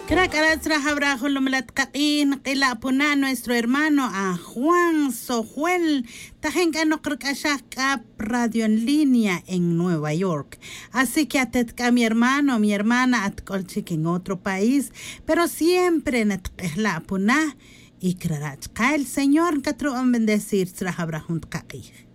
Cracaratra Jabrajo Lomelatcaín, Quilapuna, nuestro hermano a Juan Sojuel, Tajencano Cracashaka, radio en línea en Nueva York. Así que atetka mi hermano, mi hermana, atcolchic en otro país, pero siempre en Quilapuna y Crarachka, el Señor, que bendecir, Trajabrajunt Caí.